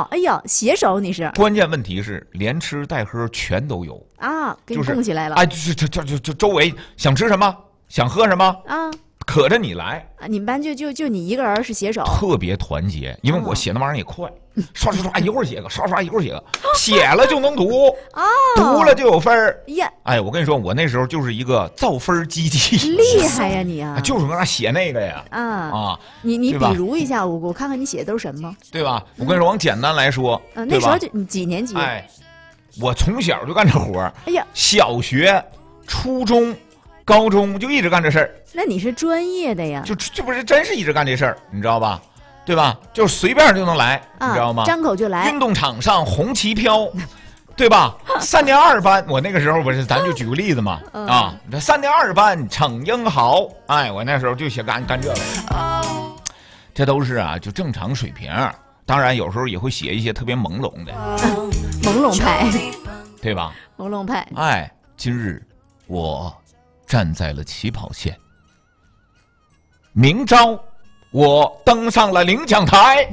哎呀，写手你是？ 关键问题是连吃带喝全都有啊，给你就是供起来了。 哎，就周围想吃什么想喝什么啊， 可着你来。 你们班就你一个人是写手， 特别团结，因为我写那玩意儿也快，刷刷刷一会儿写个，刷刷一会儿写个，写了就能读，读了就有分儿。 呀， 哎，我跟你说，我那时候就是一个造分机器， 厉害呀你啊！ 就是搁那写那个呀。 你对吧比如一下，我看看你写的都是什么， 对吧？我跟你说，往简单来说， 那时候就你几年级？ 哎，我从小就干这活儿。 哎呀， 小学、初中、高中就一直干这事儿。 那你是专业的呀？ 这不是真是一直干这事儿，你知道吧？对吧？就是随便就能来，你知道吗？ 张口就来。 运动场上红旗飘，对吧？3年2班，我那个时候不是，咱就举个例子嘛，这3年2班逞英豪，哎，我那时候就想干这个，这都是就正常水平。当然有时候也会写一些特别朦胧的， 朦胧派， 对吧？ 朦胧派。 哎，今日我站在了起跑线，明朝我登上了领奖台。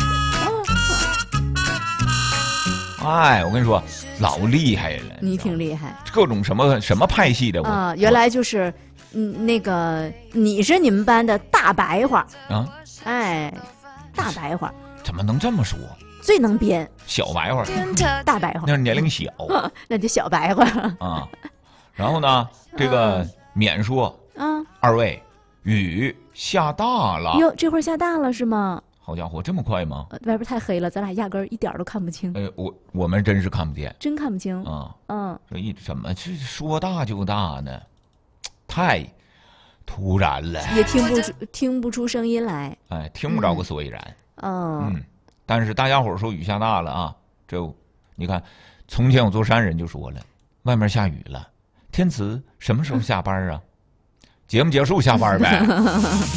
哎，我跟你说，老厉害了。 你挺厉害， 各种什么派系的原来就是那个你是你们班的大白话啊？ 哎，大白话怎么能这么说？ 最能编。 小白话， 大白话那是年龄小那就小白话啊。然后呢，这个免说二位雨下大了。 哟，这会儿下大了是吗？ 好家伙，这么快吗？ 外边太黑了，咱俩压根儿一点都看不清。 我们真是看不见， 真看不清啊。这怎么是说大就大呢？太突然了， 也听不出声音来。 哎，听不着个所以然。但是大家伙说雨下大了啊，这你看，从前有座山人就说了，外面下雨了，天慈什么时候下班啊？节目结束下班呗。